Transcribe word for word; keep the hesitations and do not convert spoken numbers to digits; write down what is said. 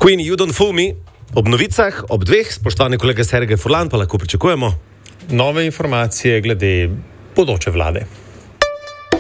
Queen, you don't fool me. Ob novicah, ob dveh, spoštovani kolega Sergej Furlan, pa lahko pričakujemo nove informacije glede bodoče vlade.